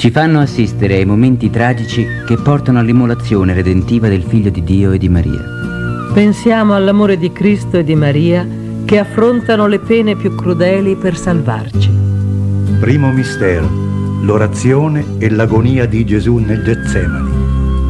ci fanno assistere ai momenti tragici che portano all'immolazione redentiva del Figlio di Dio e di Maria. Pensiamo all'amore di Cristo e di Maria che affrontano le pene più crudeli per salvarci. Primo mistero, l'orazione e l'agonia di Gesù nel Getsemani.